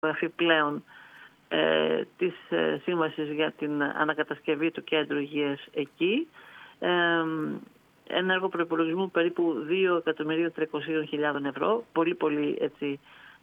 υπογραφή πλέον της σύμβασης για την ανακατασκευή του κέντρου υγείας εκεί. Ένα έργο προϋπολογισμού περίπου 2.300.000 ευρώ, πολύ έτσι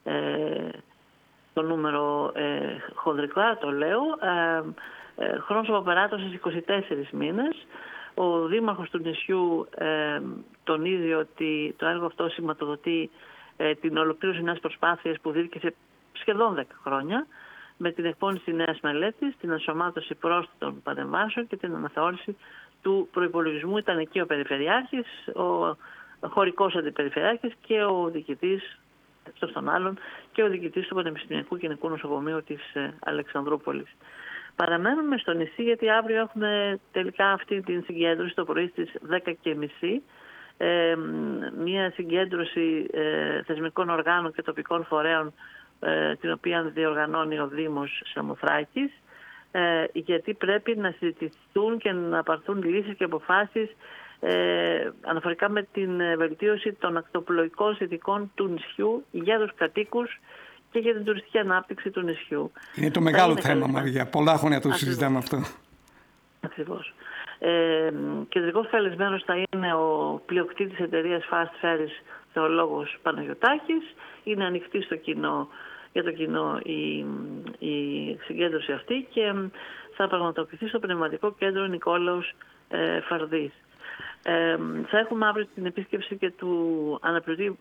το νούμερο χονδρικά το λέω. Χρόνος αποπεράτωσης 24 μήνες. Ο Δήμαρχος του νησιού τονίζει ότι το έργο αυτό σηματοδοτεί την ολοκλήρωση μιας προσπάθειας που δίδηκε σχεδόν 10 χρόνια, με την εκπόνηση νέας μελέτης, την ενσωμάτωση πρόσθετων παρεμβάσεων και την αναθεώρηση του προϋπολογισμού. Ήταν εκεί ο Περιφερειάρχης, ο χωρικός αντιπεριφερειάρχης και ο διοικητής, εκτός των άλλων, και ο διοικητής του Πανεπιστημιακού Γενικού Νοσοκομείου της Αλεξανδρούπολης. Παραμένουμε στο νησί, γιατί αύριο έχουμε τελικά αυτή την συγκέντρωση το πρωί στις 10.30. Μια συγκέντρωση θεσμικών οργάνων και τοπικών φορέων, την οποία διοργανώνει ο Δήμος Σαμοθράκης, γιατί πρέπει να συζητηθούν και να πάρθουν λύσεις και αποφάσεις αναφορικά με την βελτίωση των ακτοπλοϊκών συνθηκών του νησιού για τους κατοίκους και για την τουριστική ανάπτυξη του νησιού. Είναι το μεγάλο θέμα, Μαρία. Πολλά χρόνια το συζητάμε αυτό. Ακριβώς. Κεντρικός καλεσμένος θα είναι ο πλειοκτήτης εταιρείας Fast Ferries, θεολόγος Παναγιωτάκης. Είναι ανοιχτή για το κοινό η συγκέντρωση αυτή και θα πραγματοποιηθεί στο Πνευματικό Κέντρο Νικόλαος Φαρδής. Θα έχουμε αύριο την επίσκεψη και του αναπληρωτή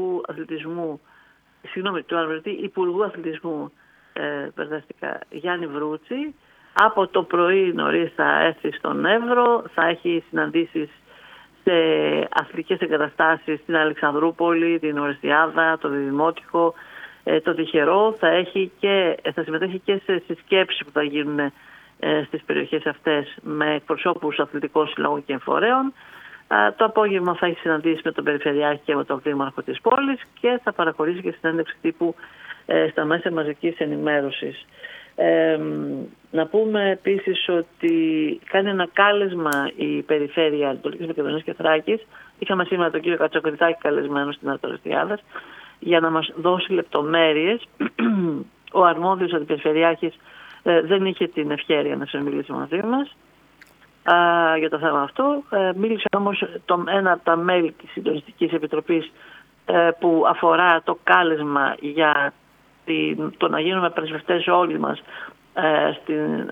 Υπουργού Αθλητισμού Γιάννη Βρούτση. Από το πρωί νωρίς θα έρθει στον Εύρο, θα έχει συναντήσεις σε αθλητικές εγκαταστάσεις στην Αλεξανδρούπολη, την Ορεστιάδα, το Διδημότυχο, το Τυχερό. Θα συμμετέχει και σε συσκέψεις που θα γίνουν στις περιοχές αυτές με εκπροσώπους αθλητικών συλλόγων και φορέων. Το απόγευμα θα έχει συναντήσει με τον Περιφερειάρχη και με τον Δήμαρχο της πόλης και θα παραχωρήσει και συνέντευξη τύπου στα μέσα μαζικής ενημέρωσης. Να πούμε επίσης ότι κάνει ένα κάλεσμα η Περιφέρεια Ανατολικής Μακεδονίας και Θράκης. Είχαμε σήμερα τον κύριο Κατσοκριτάκη καλεσμένο στην Αρτοριστιάδας για να μας δώσει λεπτομέρειες. Ο αρμόδιος αντιπεριφερειάρχης δεν είχε την ευχέρεια να συνομιλήσει μαζί μας για το θέμα αυτό. Μίλησε όμως ένα από τα μέλη της Συντονιστικής Επιτροπής που αφορά το κάλεσμα για το να γίνουμε πρεσβευτές όλοι μας στην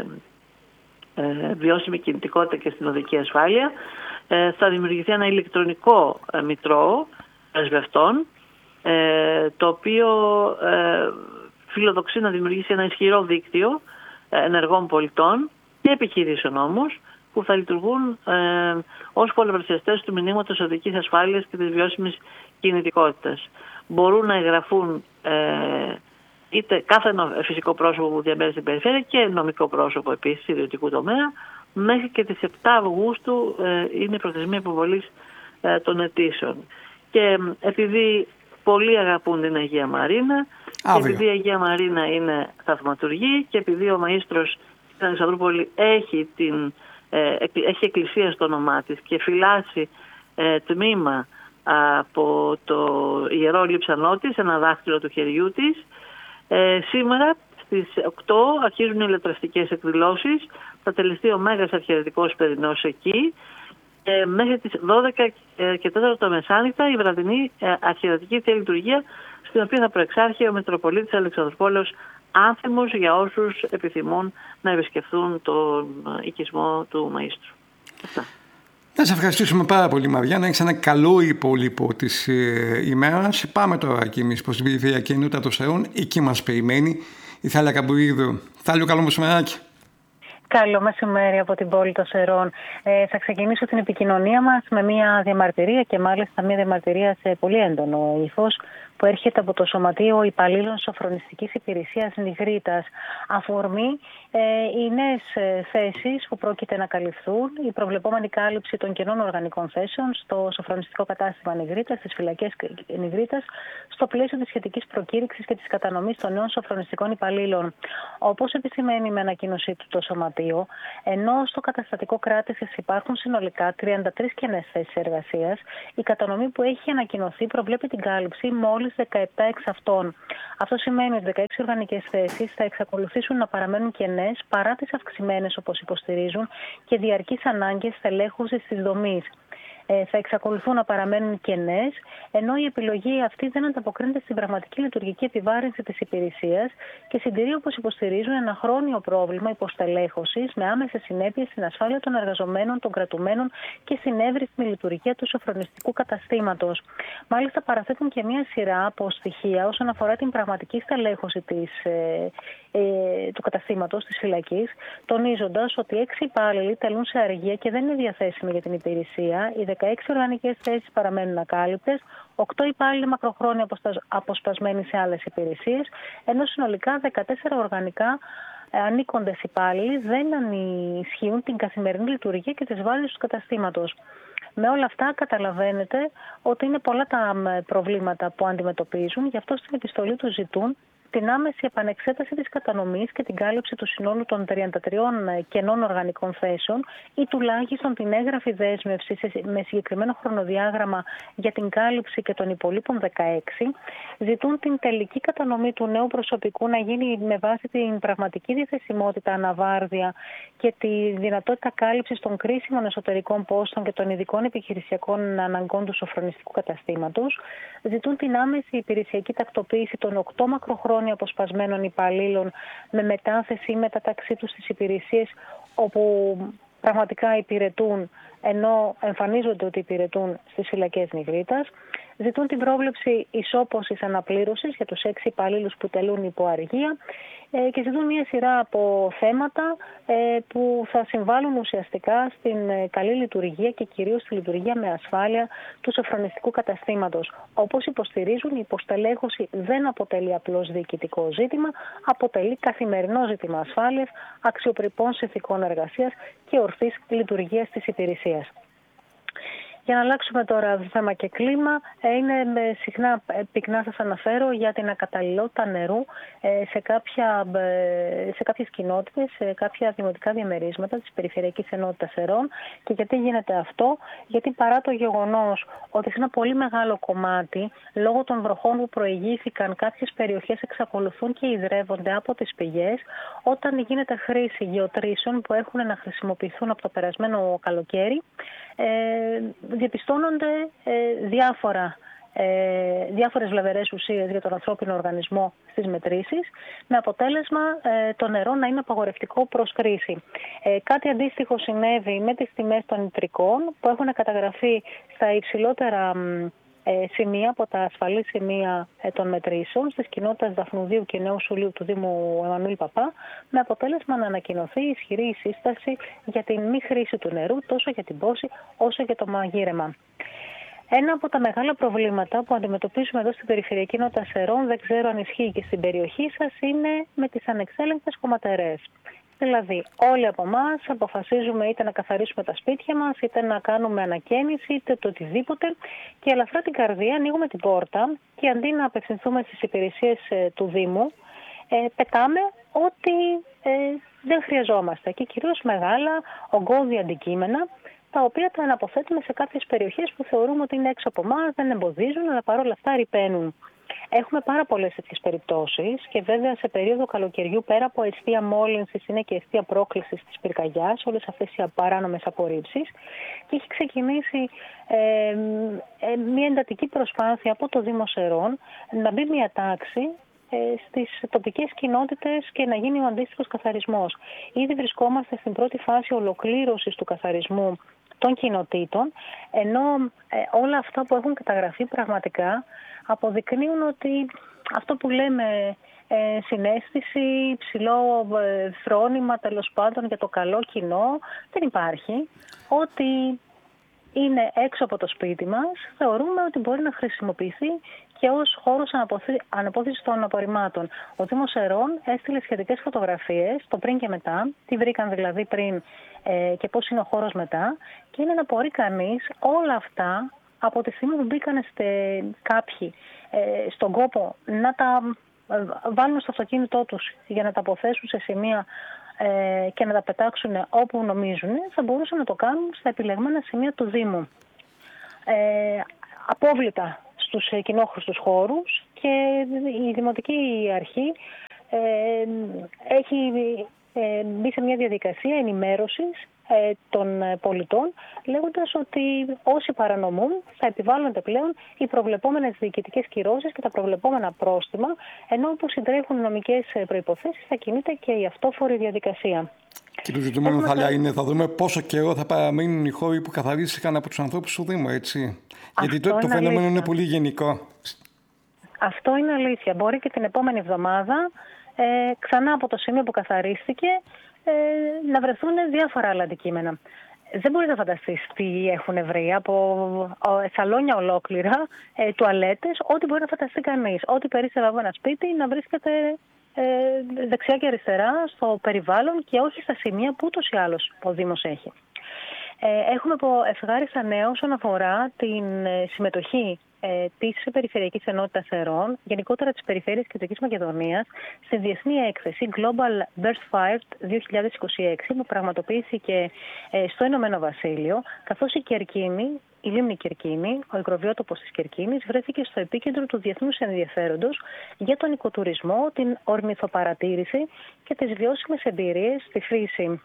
βιώσιμη κινητικότητα και στην οδική ασφάλεια. Θα δημιουργηθεί ένα ηλεκτρονικό μητρό πρεσβευτών, το οποίο φιλοδοξεί να δημιουργήσει ένα ισχυρό δίκτυο ενεργών πολιτών και επιχειρήσεων όμως, που θα λειτουργούν ως πολλαπλασιαστές του μηνύματος οδικής ασφάλειας και της βιώσιμης κινητικότητας. Μπορούν να εγγραφούν είτε κάθε φυσικό πρόσωπο που διαμένει στην περιφέρεια και νομικό πρόσωπο επίσης ιδιωτικού τομέα. Μέχρι και τις 7 Αυγούστου είναι η προθεσμία υποβολής των αιτήσεων. Και επειδή πολλοί αγαπούν την Αγία Μαρίνα, και επειδή η Αγία Μαρίνα είναι θαυματουργή και επειδή ο μαΐστρος στην Αλεξανδρούπολη έχει εκκλησία στο όνομά της και φυλάσσει τμήμα από το Ιερό Λείψανό της, ένα δάχτυλο του χεριού της, σήμερα στις 8 αρχίζουν οι ηλεκτραστικές εκδηλώσεις. Θα τελεστεί ο Μέγας Αρχιερετικός Περινός εκεί. Μέχρι τις 12 και 4 το μεσάνυχτα η βραδινή αρχιερατική θεία λειτουργία, στην οποία θα προεξάρχει ο Μητροπολίτης Αλεξανδρουπόλεως Άνθιμος για όσους επιθυμούν να επισκεφθούν τον οικισμό του Μαΐστρου. Αυτά. Να σε ευχαριστήσουμε πάρα πολύ, Μαριά. Να έχεις ένα καλό υπόλοιπο της ημέρας. Πάμε τώρα και εμείς προς την Περιφερειακή Ενότητα των Σερών. Εκεί μας περιμένει η Θάλια Καμπουρίδου. Θάλιο, καλό μεσημεράκι. Καλό μεσημέρι από την πόλη των Σερών. Θα ξεκινήσω την επικοινωνία μας με μια διαμαρτυρία, και μάλιστα μια διαμαρτυρία σε πολύ έντονο ύφος, που έρχεται από το Σωματείο Υπαλλήλων Σοφρονιστικής Υπηρεσίας Νιγρίτας. Αφορμή οι νέες θέσεις που πρόκειται να καλυφθούν, η προβλεπόμενη κάλυψη των κενών οργανικών θέσεων στο σοφρονιστικό κατάστημα Νιγρίτας, στις φυλακές Νιγρίτας, στο πλαίσιο της σχετικής προκήρυξης και της κατανομής των νέων σοφρονιστικών υπαλλήλων. Όπως επισημαίνει με ανακοίνωσή του το Σωματείο, ενώ στο καταστατικό κράτησης υπάρχουν συνολικά 33 κενές θέσεις εργασίας, η κατανομή που έχει ανακοινωθεί προβλέπει την κάλυψη μόλις μόλις 17 εξ αυτών. Αυτό σημαίνει ότι 16 οργανικές θέσεις θα εξακολουθήσουν να παραμένουν κενές παρά τις αυξημένες, όπως υποστηρίζουν, και διαρκείς ανάγκες στελέχωσης της δομής. Θα εξακολουθούν να παραμένουν κενές, ενώ η επιλογή αυτή δεν ανταποκρίνεται στην πραγματική λειτουργική επιβάρυνση της υπηρεσίας και συντηρεί, όπως υποστηρίζουν, ένα χρόνιο πρόβλημα υποστελέχωσης με άμεσες συνέπειες στην ασφάλεια των εργαζομένων, των κρατουμένων και στην εύρυθμη λειτουργία του σοφρονιστικού καταστήματος. Μάλιστα, παραθέτουν και μία σειρά από στοιχεία όσον αφορά την πραγματική στελέχωση του καταστήματος, της φυλακής, τονίζοντας ότι 6 υπάλληλοι τελούν σε αργία και δεν είναι διαθέσιμοι για την υπηρεσία. Οι 16 οργανικές θέσεις παραμένουν ακάλυπτες, 8 υπάλληλοι μακροχρόνια αποσπασμένοι σε άλλες υπηρεσίες, ενώ συνολικά 14 οργανικά ανήκοντες υπάλληλοι δεν ανισχύουν την καθημερινή λειτουργία και τις βάσεις του καταστήματος. Με όλα αυτά καταλαβαίνετε ότι είναι πολλά τα προβλήματα που αντιμετωπίζουν, γι' αυτό στην επιστολή τους ζητούν την άμεση επανεξέταση της κατανομής και την κάλυψη του συνόλου των 33 κενών οργανικών θέσεων ή τουλάχιστον την έγγραφη δέσμευση με συγκεκριμένο χρονοδιάγραμμα για την κάλυψη και των υπολείπων 16. Ζητούν την τελική κατανομή του νέου προσωπικού να γίνει με βάση την πραγματική διαθεσιμότητα αναβάρδια και τη δυνατότητα κάλυψης των κρίσιμων εσωτερικών πόστων και των ειδικών επιχειρησιακών αναγκών του σοφρονιστικού καταστήματος. Ζητούν την άμεση υπηρεσιακή τακτοποίηση των 8 μακροχρόνιων αποσπασμένων υπαλλήλων με μετάθεση ή μεταταξύ τους στις υπηρεσίες όπου πραγματικά υπηρετούν, ενώ εμφανίζονται ότι υπηρετούν στις φυλακές Νιγρίτας. Ζητούν την πρόβλεψη ισόπωσης αναπλήρωσης για τους 6 υπαλλήλους που τελούν υπό αργία και ζητούν μια σειρά από θέματα που θα συμβάλλουν ουσιαστικά στην καλή λειτουργία και κυρίως στη λειτουργία με ασφάλεια του σοφρονιστικού καταστήματος. Όπως υποστηρίζουν, η υποστελέχωση δεν αποτελεί απλώς διοικητικό ζήτημα, αποτελεί καθημερινό ζήτημα ασφάλειας, αξιοπρεπών συνθηκών εργασίας και ορθής λειτουργίας της υπηρεσίας. Για να αλλάξουμε τώρα θέμα και κλίμα, είναι συχνά πυκνά σας αναφέρω για την ακαταλληλότητα νερού σε κάποιες κοινότητες, σε κάποια δημοτικά διαμερίσματα της Περιφερειακής Ενότητας Σερών. Και γιατί γίνεται αυτό? Γιατί παρά το γεγονός ότι σε ένα πολύ μεγάλο κομμάτι, λόγω των βροχών που προηγήθηκαν, κάποιες περιοχές εξακολουθούν και ιδρεύονται από τις πηγές, όταν γίνεται χρήση γεωτρήσεων που έχουν να χρησιμοποιηθούν από το περασμένο καλοκαίρι, διαπιστώνονται διάφορες βλαβερές ουσίες για τον ανθρώπινο οργανισμό στις μετρήσεις, με αποτέλεσμα το νερό να είναι απαγορευτικό προς χρήση. Κάτι αντίστοιχο συνέβη με τις τιμές των νητρικών που έχουν καταγραφεί στα υψηλότερα σημεία από τα ασφαλή σημεία των μετρήσεων στις κοινότητες Δαφνουδίου και Νέου Σουλίου του Δήμου Εμμανουήλ Παπά, με αποτέλεσμα να ανακοινωθεί ισχυρή σύσταση για την μη χρήση του νερού τόσο για την πόση όσο για το μαγείρεμα. Ένα από τα μεγάλα προβλήματα που αντιμετωπίζουμε εδώ στην Περιφερειακή Ενότητα Σερών, δεν ξέρω αν ισχύει και στην περιοχή σας, είναι με τις ανεξέλεγκτες κομματερές. Δηλαδή, όλοι από εμάς αποφασίζουμε είτε να καθαρίσουμε τα σπίτια μας, είτε να κάνουμε ανακαίνιση, είτε το οτιδήποτε, και ελαφρά την καρδία ανοίγουμε την πόρτα και αντί να απευθυνθούμε στις υπηρεσίες του Δήμου, πετάμε ό,τι δεν χρειαζόμαστε και κυρίως μεγάλα ογκώδη αντικείμενα, τα οποία τα αναποθέτουμε σε κάποιες περιοχές που θεωρούμε ότι είναι έξω από εμάς, δεν εμποδίζουν, αλλά παρόλα αυτά ρυπαίνουν. Έχουμε πάρα πολλές τέτοιες περιπτώσεις και βέβαια σε περίοδο καλοκαιριού, πέρα από αιστεία μόλυνσης, είναι και αιστεία πρόκλησης της πυρκαγιάς, όλες αυτές οι παράνομες απορρίψεις, και έχει ξεκινήσει μια εντατική προσπάθεια από το Δήμο Σερών να μπει μια τάξη στις τοπικές κοινότητες και να γίνει ο αντίστοιχος καθαρισμός. Ήδη βρισκόμαστε στην πρώτη φάση ολοκλήρωσης του καθαρισμού των κοινοτήτων, ενώ όλα αυτά που έχουν καταγραφεί πραγματικά αποδεικνύουν ότι αυτό που λέμε συναίσθηση, ψηλό φρόνημα τέλος πάντων για το καλό κοινό δεν υπάρχει. Ό,τι είναι έξω από το σπίτι μας θεωρούμε ότι μπορεί να χρησιμοποιηθεί και ως χώρος αναπόθεσης των απορριμμάτων. Ο Δήμος Σερών έστειλε σχετικές φωτογραφίες, το πριν και μετά, τι βρήκαν δηλαδή πριν και πώς είναι ο χώρος μετά, και είναι να μπορεί κανείς όλα αυτά από τη στιγμή που μπήκαν κάποιοι στον κόπο να τα βάλουν στο αυτοκίνητό τους για να τα αποθέσουν σε σημεία και να τα πετάξουν όπου νομίζουν, θα μπορούσαν να το κάνουν στα επιλεγμένα σημεία του Δήμου. Απόβλητα στους κοινόχρηστους χώρους, και η Δημοτική Αρχή έχει μπει σε μια διαδικασία ενημέρωσης των πολιτών, λέγοντας ότι όσοι παρανομούν θα επιβάλλονται πλέον οι προβλεπόμενες διοικητικές κυρώσεις και τα προβλεπόμενα πρόστιμα, ενώ που συντρέχουν νομικές προϋποθέσεις θα κινείται και η αυτόφορη διαδικασία. Και το ζητούμενο θα δούμε πόσο καιρό θα παραμείνουν οι χώροι που καθαρίστηκαν από τους ανθρώπους του Δήμου, έτσι. Γιατί το φαινόμενο είναι πολύ γενικό. Αυτό είναι αλήθεια. Μπορεί και την επόμενη εβδομάδα ξανά από το σημείο που καθαρίστηκε να βρεθούν διάφορα άλλα αντικείμενα. Δεν μπορείς να φανταστείς τι έχουν βρει, από σαλόνια ολόκληρα, τουαλέτες, ό,τι μπορεί να φανταστεί κανείς. Ό,τι περίστευε από ένα σπίτι να βρίσκεται δεξιά και αριστερά στο περιβάλλον και όχι στα σημεία που ούτως ή άλλως ο Δήμος έχει. Έχουμε ευχάριστα νέα όσον αφορά την συμμετοχή της Περιφερειακής Ενότητας Σερών, γενικότερα της Περιφέρειας Κεντρικής Μακεδονίας, στη διεθνή έκθεση Global Burst Fire 2026, που πραγματοποιήθηκε στο Ηνωμένο Βασίλειο, καθώς η λίμνη Κερκίνη, ο υγροβιότοπος της Κερκίνης, βρέθηκε στο επίκεντρο του διεθνούς ενδιαφέροντος για τον οικοτουρισμό, την ορνηθοπαρατήρηση και τις βιώσιμες εμπειρίες στη φύση.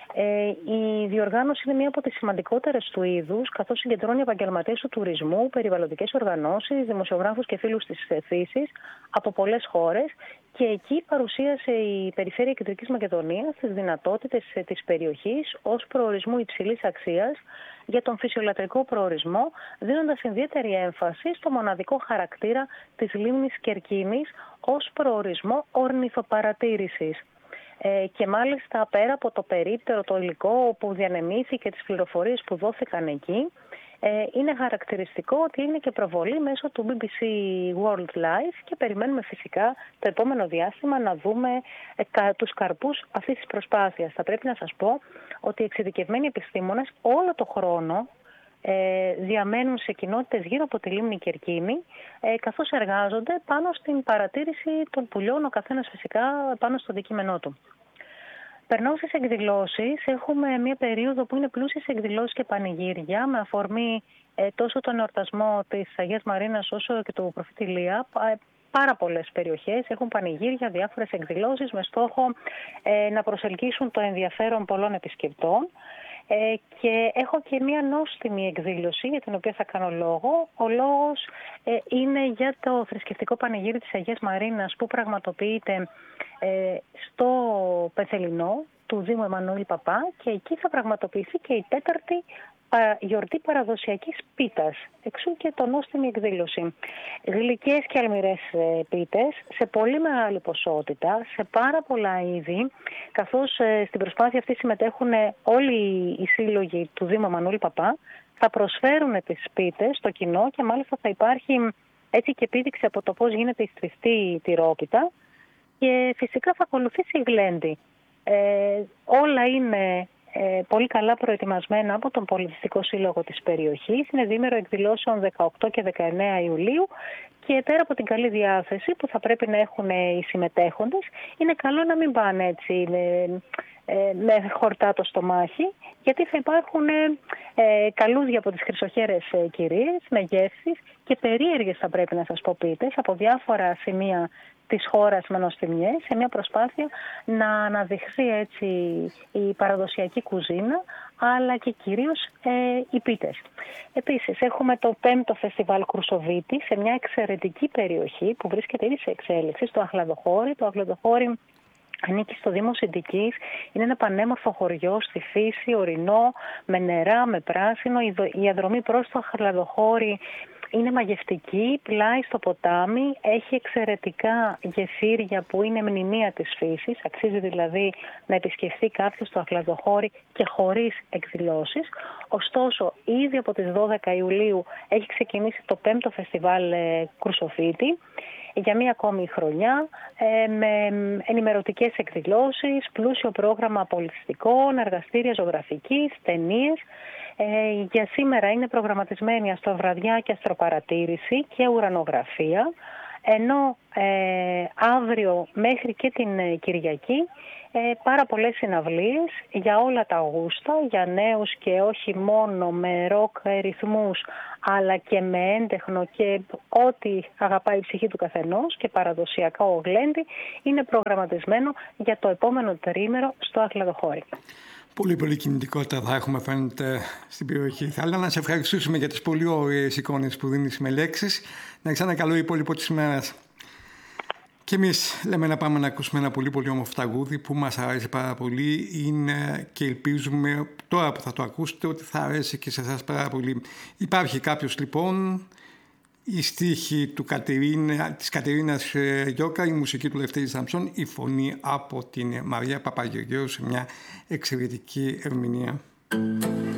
Η διοργάνωση είναι μία από τις σημαντικότερες του είδους, καθώς συγκεντρώνει επαγγελματίες του τουρισμού, περιβαλλοντικές οργανώσεις, δημοσιογράφους και φίλους της φύσης από πολλές χώρες, και εκεί παρουσίασε η Περιφέρεια Κεντρικής Μακεδονίας τις δυνατότητες της περιοχής ως προορισμού υψηλής αξίας για τον φυσιολατρικό προορισμό, δίνοντας ιδιαίτερη έμφαση στο μοναδικό χαρακτήρα της λίμνης Κερκίνης ως προορισμό ορνηθοπαρατήρησης. Και μάλιστα πέρα από το περίπτερο, το υλικό που διανεμήθηκε, τις πληροφορίες που δόθηκαν εκεί, είναι χαρακτηριστικό ότι είναι και προβολή μέσω του BBC World Live, και περιμένουμε φυσικά το επόμενο διάστημα να δούμε τους καρπούς αυτής της προσπάθειας. Θα πρέπει να σας πω ότι οι εξειδικευμένοι επιστήμονες όλο το χρόνο διαμένουν σε κοινότητες γύρω από τη λίμνη Κερκίνη, καθώς εργάζονται πάνω στην παρατήρηση των πουλιών, ο καθένας φυσικά πάνω στο αντικείμενό του. Περνάω στις εκδηλώσεις. Έχουμε μια περίοδο που είναι πλούσια σε εκδηλώσεις και πανηγύρια, με αφορμή τόσο τον εορτασμό της Αγίας Μαρίνας όσο και του προφήτη Ηλία. Πάρα πολλές περιοχές έχουν πανηγύρια, διάφορες εκδηλώσεις με στόχο να προσελκύσουν το ενδιαφέρον πολλών επισκεπτών. Και έχω και μία νόστιμη εκδήλωση για την οποία θα κάνω λόγο. Ο λόγος είναι για το θρησκευτικό πανηγύρι της Αγίας Μαρίνας που πραγματοποιείται στο Πεθελινό του Δήμου Εμμανουήλ Παπά, και εκεί θα πραγματοποιηθεί και η 4η γιορτή παραδοσιακής πίτας. Εξού και το νόστιμη εκδήλωση. Γλυκές και αλμυρές πίτες σε πολύ μεγάλη ποσότητα, σε πάρα πολλά είδη, καθώς στην προσπάθεια αυτή συμμετέχουν όλοι οι σύλλογοι του Δήμου Εμμανουήλ Παπά. Θα προσφέρουν τις πίτες στο κοινό και μάλιστα θα υπάρχει έτσι και επίδειξη από το πώς γίνεται η στριστή τυρόπιτα, και φυσικά θα ακολουθήσει η γλέντη. Όλα είναι πολύ καλά προετοιμασμένα από τον Πολιτιστικό Σύλλογο της περιοχής. Είναι διήμερο εκδηλώσεων 18 και 19 Ιουλίου, και πέρα από την καλή διάθεση που θα πρέπει να έχουν οι συμμετέχοντες, είναι καλό να μην πάνε έτσι με χορτά το στομάχι, γιατί θα υπάρχουν καλούδια από τις χρυσοχέρες κυρίες με γεύσεις και περίεργες, θα πρέπει να σας πω, πίτες από διάφορα σημεία της χώρας με νοστιμιές, σε μια προσπάθεια να αναδειχθεί έτσι η παραδοσιακή κουζίνα, αλλά και κυρίως οι πίτες. Επίσης έχουμε το 5ο Φεστιβάλ Κρουσοβίτη σε μια εξαιρετική περιοχή που βρίσκεται ήδη σε εξέλιξη, στο Αχλαδοχώρι. Το Αχλαδοχώρι ανήκει στο Δήμο Συντικής, είναι ένα πανέμορφο χωριό στη φύση, ορεινό, με νερά, με πράσινο. Η διαδρομή προς το Αχλαδοχώρι είναι μαγευτική, πλάι στο ποτάμι, έχει εξαιρετικά γεφύρια που είναι μνημεία της φύσης, αξίζει δηλαδή να επισκεφθεί κάποιος το Αχλαδοχώρι και χωρίς εκδηλώσεις. Ωστόσο, ήδη από τις 12 Ιουλίου έχει ξεκινήσει το 5ο Φεστιβάλ Κρουσοφίτη για μία ακόμη χρονιά, με ενημερωτικές εκδηλώσεις, πλούσιο πρόγραμμα πολιτιστικών, εργαστήρια ζωγραφικής, ταινίες. Για σήμερα είναι προγραμματισμένη αστροβραδιά και αστροπαρατήρηση και ουρανογραφία. Ενώ αύριο μέχρι και την Κυριακή πάρα πολλές συναυλίες για όλα τα γούστα, για νέους και όχι μόνο, με ροκ ρυθμούς, αλλά και με έντεχνο και ό,τι αγαπάει η ψυχή του καθενός, και παραδοσιακά ο γλέντι, είναι προγραμματισμένο για το επόμενο τριήμερο στο Αχλαδοχώρι. Πολύ κινητικότητα θα έχουμε, φαίνεται, στην περιοχή. Θα ήθελα να σε ευχαριστήσουμε για τις πολύ ωραίες εικόνες που δίνεις με λέξεις. Να έχεις ένα καλό υπόλοιπο της ημέρας. Και εμείς λέμε να πάμε να ακούσουμε ένα πολύ όμορφο τραγούδι που μας αρέσει πάρα πολύ. Είναι, και ελπίζουμε τώρα που θα το ακούσετε, ότι θα αρέσει και σε εσάς πάρα πολύ. Υπάρχει κάποιος λοιπόν, η στίχη της Κατερίνας Γιώκα, η μουσική του Λευτέρη Σαμψών, η φωνή από την Μαρία Παπαγεωργίου σε μια εξαιρετική ερμηνεία.